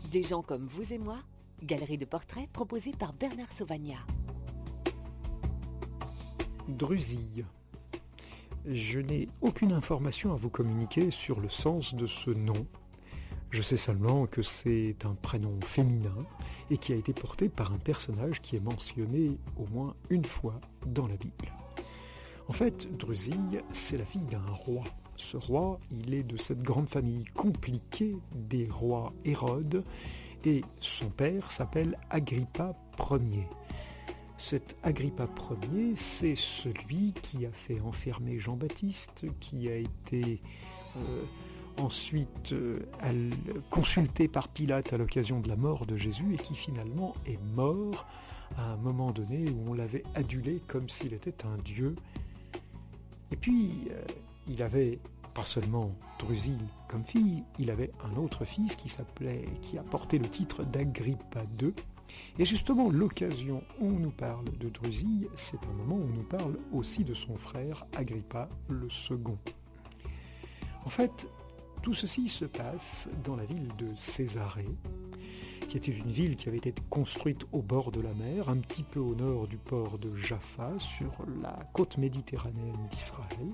Des gens comme vous et moi, galerie de portraits proposée par Bernard Sauvagnat. Drusille. Je n'ai aucune information à vous communiquer sur le sens de ce nom. Je sais seulement que c'est un prénom féminin et qui a été porté par un personnage qui est mentionné au moins une fois dans la Bible. En fait, Drusille, c'est la fille d'un roi. Ce roi, il est de cette grande famille compliquée des rois Hérode et son père s'appelle Agrippa Ier. Cet Agrippa Ier, c'est celui qui a fait enfermer Jean-Baptiste, qui a été ensuite consulté par Pilate à l'occasion de la mort de Jésus et qui finalement est mort à un moment donné où on l'avait adulé comme s'il était un dieu. Et puis, il avait pas seulement Drusille comme fille, il avait un autre fils qui a porté le titre d'Agrippa II. Et justement, l'occasion où on nous parle de Drusille, c'est un moment où on nous parle aussi de son frère Agrippa le second. En fait, tout ceci se passe dans la ville de Césarée, qui était une ville qui avait été construite au bord de la mer, un petit peu au nord du port de Jaffa, sur la côte méditerranéenne d'Israël.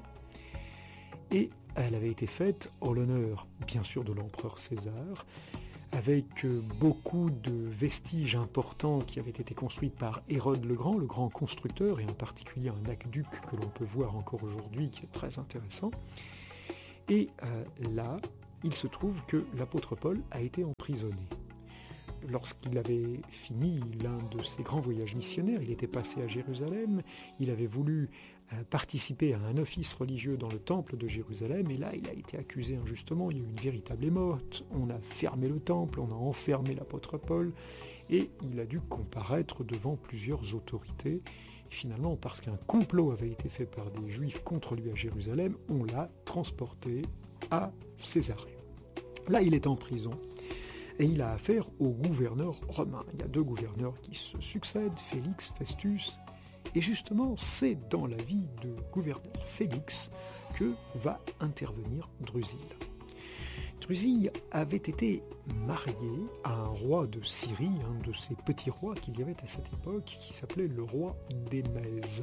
Et elle avait été faite en l'honneur, bien sûr, de l'empereur César, avec beaucoup de vestiges importants qui avaient été construits par Hérode le grand constructeur, et en particulier un aqueduc que l'on peut voir encore aujourd'hui, qui est très intéressant. Et là, il se trouve que l'apôtre Paul a été emprisonné. Lorsqu'il avait fini l'un de ses grands voyages missionnaires, il était passé à Jérusalem, il avait voulu participer à un office religieux dans le temple de Jérusalem, et là il a été accusé injustement, il y a eu une véritable émeute, on a fermé le temple, on a enfermé l'apôtre Paul, et il a dû comparaître devant plusieurs autorités. Et finalement, parce qu'un complot avait été fait par des Juifs contre lui à Jérusalem, on l'a transporté à Césarée. Là il est en prison. Et il a affaire au gouverneur romain. Il y a deux gouverneurs qui se succèdent, Félix, Festus. Et justement, c'est dans la vie de gouverneur Félix que va intervenir Drusille. Drusille avait été mariée à un roi de Syrie, un de ces petits rois qu'il y avait à cette époque, qui s'appelait le roi des Mèdes.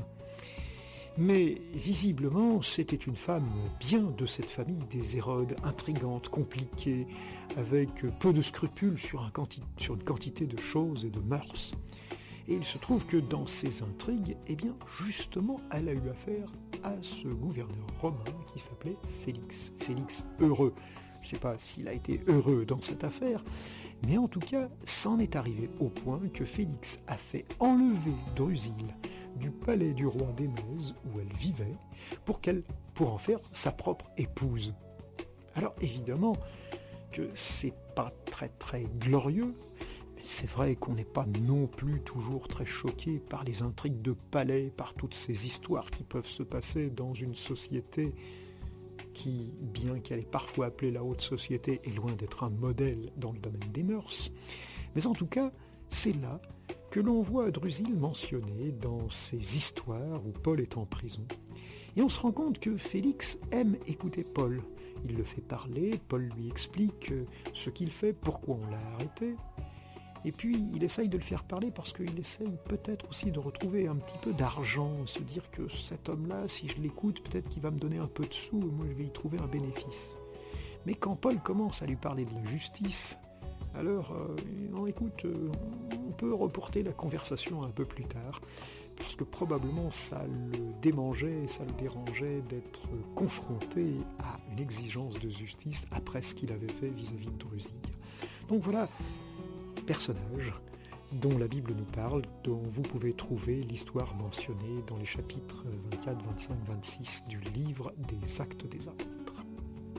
Mais visiblement, c'était une femme bien de cette famille des Hérodes, intrigante, compliquée, avec peu de scrupules sur une quantité de choses et de mœurs. Et il se trouve que dans ces intrigues, eh bien, justement, elle a eu affaire à ce gouverneur romain qui s'appelait Félix. Félix heureux. Je ne sais pas s'il a été heureux dans cette affaire, mais en tout cas, c'en est arrivé au point que Félix a fait enlever Drusille du palais du roi des Mèdes où elle vivait pour en faire sa propre épouse. Alors évidemment que c'est pas très très glorieux, mais c'est vrai qu'on n'est pas non plus toujours très choqué par les intrigues de palais, par toutes ces histoires qui peuvent se passer dans une société qui, bien qu'elle est parfois appelée la haute société, est loin d'être un modèle dans le domaine des mœurs. Mais en tout cas, c'est là que l'on voit Drusille mentionné dans ces histoires où Paul est en prison. Et on se rend compte que Félix aime écouter Paul. Il le fait parler, Paul lui explique ce qu'il fait, pourquoi on l'a arrêté. Et puis il essaye de le faire parler parce qu'il essaye peut-être aussi de retrouver un petit peu d'argent, se dire que cet homme-là, si je l'écoute, peut-être qu'il va me donner un peu de sous et moi je vais y trouver un bénéfice. Mais quand Paul commence à lui parler de la justice, alors, non, écoute, on peut reporter la conversation un peu plus tard, parce que probablement ça le démangeait, ça le dérangeait d'être confronté à une exigence de justice après ce qu'il avait fait vis-à-vis de Drusille. Donc voilà, personnage dont la Bible nous parle, dont vous pouvez trouver l'histoire mentionnée dans les chapitres 24, 25, 26 du livre des Actes des Apôtres.